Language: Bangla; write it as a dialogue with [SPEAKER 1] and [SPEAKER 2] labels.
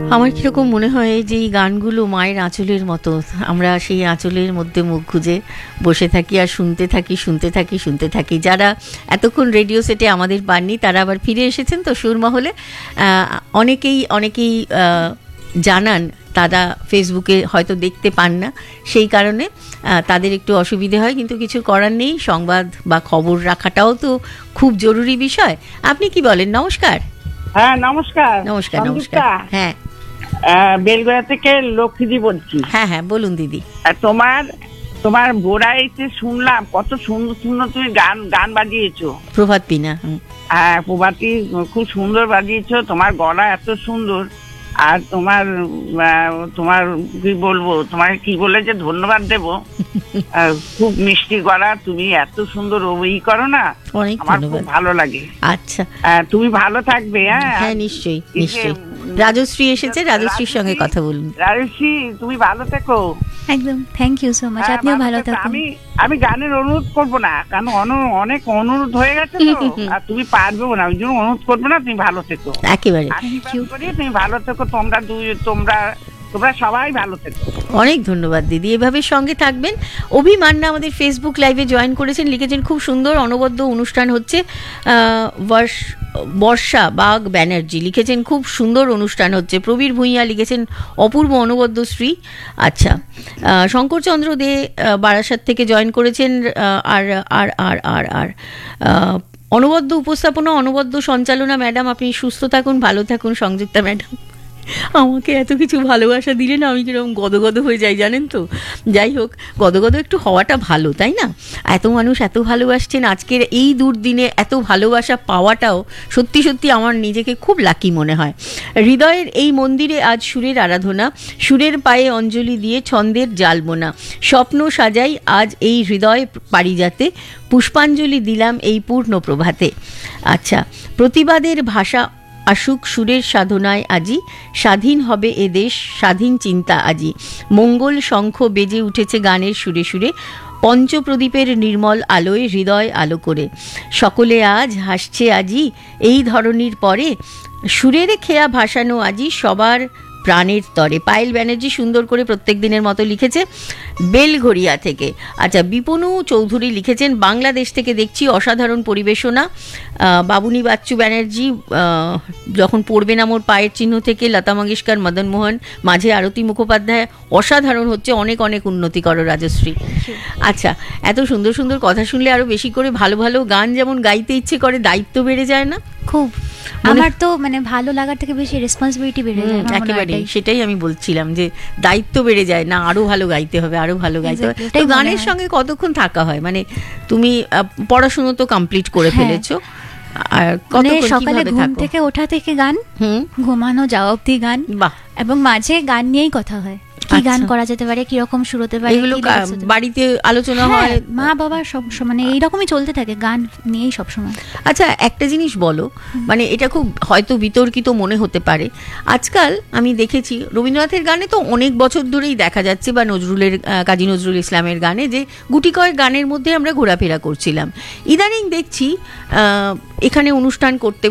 [SPEAKER 1] আমার কিরকম মনে হয় যে এই গানগুলো মায়ের আঁচলের মতো, আমরা সেই আঁচলের মধ্যে মুখ গুজে বসে থাকি আর শুনতে থাকি। যারা এতক্ষণ রেডিও সেটে আমাদের পাননি তারা আবার ফিরে এসেছেন তো সুরমহলে। অনেকেই জানান তারা ফেসবুকে হয়তো দেখতে পান না, সেই কারণে তাদের একটু অসুবিধে হয়, কিন্তু কিছু করার নেই। সংবাদ বা খবর রাখাটাও তো খুব জরুরি বিষয়। আপনি কি বলেন? নমস্কার।
[SPEAKER 2] হ্যাঁ, নমস্কার।
[SPEAKER 1] হ্যাঁ,
[SPEAKER 2] বেলগড়া থেকে লক্ষ্মীদি বলছি।
[SPEAKER 1] হ্যাঁ বলুন দিদি।
[SPEAKER 2] তোমার বোরাইতে শুনলাম কত সুন্দর সুন্দর তুমি গান বাজিয়েছো।
[SPEAKER 1] প্রভাত পিনা।
[SPEAKER 2] হ্যাঁ, প্রভাতী খুব সুন্দর বাজিয়েছো, তোমার গলা এত সুন্দর। আর তোমার কি বলবো, তোমার কি বলে যে ধন্যবাদ দেবো। খুব মিষ্টি গলা, তুমি এত সুন্দর করো না, আমার খুব ভালো লাগে।
[SPEAKER 1] আচ্ছা,
[SPEAKER 2] তুমি ভালো থাকবে।
[SPEAKER 1] হ্যাঁ, নিশ্চয়ই। রাজশ্রী এসেছে, রাজশ্রীর সঙ্গে কথা বলুন।
[SPEAKER 2] রাজশ্রী, তুমি ভালো থেকো।
[SPEAKER 3] একদম, থ্যাংক ইউ সো মাচ। আপনিও ভালো থাকুন।
[SPEAKER 2] আমি গানের অনুরোধ করবো না, কারণ অনেক অনুরোধ হয়ে গেছে তো, আর তুমি পারবেও না, ওই জন্য অনুরোধ করবো না। তুমি ভালো থেকো,
[SPEAKER 1] একেবারে।
[SPEAKER 2] তুমি ভালো থেকো, তোমরা সবাই ভালো থেকো।
[SPEAKER 1] অনেক ধন্যবাদ দিদি, এভাবে সঙ্গে থাকবেন। অভিমান্না আমাদের ফেসবুক লাইভে জয়েন করেছেন, লিখেছেন খুব সুন্দর অনবদ্য অনুষ্ঠান হচ্ছে। বর্ষা বাগ ব্যানার্জি লিখেছেন খুব সুন্দর অনুষ্ঠান হচ্ছে। প্রবীর ভূঁইয়া লিখেছেন অপূর্ব অনবদ্য শ্রী। আচ্ছা, শঙ্করচন্দ্র দে বারাসাত থেকে জয়েন করেছেন। আর আর আর আর আর অনবদ্য উপস্থাপনা, অনবদ্য সঞ্চালনা। ম্যাডাম আপনি সুস্থ থাকুন, ভালো থাকুন। সংযুক্তা ম্যাডাম, আমাকে এত কিছু ভালোবাসা দিলেন, আমি কিরকম গদগদ হয়ে যাই জানেন তো। যাই হোক, গদগদ একটু হওয়াটা ভালো, তাই না? এত মানুষ এত ভালোবাসছেন, আজকের এই দুর্দিনে এত ভালোবাসা পাওয়াটাও সত্যি সত্যি আমার নিজেকে খুব লাকি মনে হয়। হৃদয়ের এই মন্দিরে আজ সুরের আরাধনা, সুরের পায়ে অঞ্জলি দিয়ে ছন্দের জালবোনা, স্বপ্ন সাজাই আজ এই হৃদয় পারিজাতে, পুষ্পাঞ্জলি দিলাম এই পূর্ণ প্রভাতে। আচ্ছা, প্রতিবাদের ভাষা আসুক সুরের সাধনায় আজি, স্বাধীন হবে এ দেশ, স্বাধীন চিন্তা আজি, মঙ্গল শঙ্খ বেজে উঠেছে গানের সুরে সুরে, পঞ্চপ্রদীপের নির্মল আলোয় হৃদয় আলো করে, সকলে আজ হাসছে আজি এই ধরনীর পরে, সুরের খেয়া ভাসানো আজি সবার প্রাণের তরে। পায়েল ব্যানার্জি সুন্দর করে প্রত্যেক দিনের মতো লিখেছে বেলঘরিয়া থেকে। আচ্ছা, বিপনু চৌধুরী লিখেছেন বাংলাদেশ থেকে দেখছি অসাধারণ পরিবেশনা। বাবুনি বাচ্চু ব্যানার্জি যখন পড়বে না মোর পায়ের চিহ্ন থেকে, লতা মঙ্গেশকর, মদন মোহন, মাঝে আরতি মুখোপাধ্যায়, অসাধারণ হচ্ছে, অনেক অনেক উন্নতি করো রাজশ্রী। আচ্ছা, এত সুন্দর সুন্দর কথা শুনলে আরো বেশি করে ভালো ভালো গান যেমন গাইতে ইচ্ছে করে, দায়িত্ব বেড়ে যায় না?
[SPEAKER 3] খুব, আমার তো মানে ভালো লাগার থেকে বেশি রেসপন্সিবিলিটি বেড়ে যায়।
[SPEAKER 1] একেবারে সেটাই আমি বলছিলাম, যে দায়িত্ব বেড়ে যায় না, আরো ভালো গাইতে হবে, আরো ভালো গাইতে হবে। তো গানের সঙ্গে কতক্ষণ থাকা হয়? মানে তুমি পড়াশোনা তো কমপ্লিট করে ফেলেছো, আর
[SPEAKER 3] সকালে ঘুম থেকে ওঠা থেকে গান, ঘুমানো যাওয়া অবধি গান, এবং মাঝে গান নিয়েই কথা হয়। কি গান করা যেতে পারে, কিরকম শুরু হতে পারে,
[SPEAKER 1] এগুলো বাড়িতে আলোচনা হয়,
[SPEAKER 3] মা বাবা সব মানে এইরকমই চলতে থাকে, গান নিয়েই সবসময়।
[SPEAKER 1] আচ্ছা, একটা জিনিস বলো, মানে এটা খুব হয়তো বিতর্কিত মনে হতে পারে, আজকাল আমি দেখেছি রবীন্দ্রনাথের গানে তো অনেক বছর ধরেই দেখা যাচ্ছে, বা কাজী নজরুল ইসলামের গানে, যে গুটি কয়েক গানের মধ্যে আমরা ঘোরাফেরা করছিলাম। ইদানিং দেখছি এখানে অনুষ্ঠান করতে